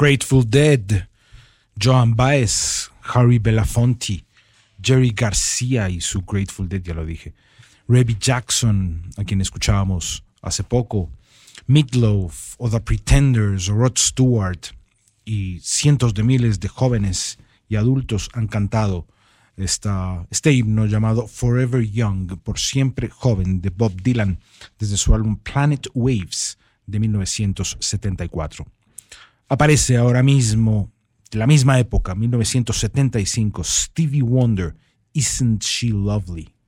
Grateful Dead, Joan Baez, Harry Belafonte, Jerry García y su Grateful Dead, ya lo dije. Rebby Jackson, a quien escuchábamos hace poco, Meatloaf, o The Pretenders, o Rod Stewart, y cientos de miles de jóvenes y adultos han cantado este himno llamado Forever Young, por siempre joven, de Bob Dylan, desde su álbum Planet Waves de 1974. Aparece ahora mismo, de la misma época, 1975, Stevie Wonder, Isn't She Lovely?